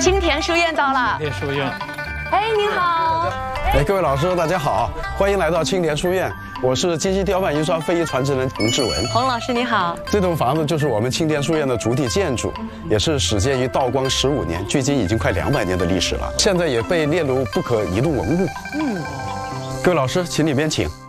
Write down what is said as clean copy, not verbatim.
青田书院到了。 青田书院。 哎，您好。 各位老师，大家好，欢迎来到青田书院。我是金溪雕版印刷非遗传承人洪志文。 洪老师你好。 这栋房子就是我们青田书院的主体建筑，也是始建于道光15年，距今已经快200年的历史了。现在也被列入不可移动文物。各位老师，请里边请。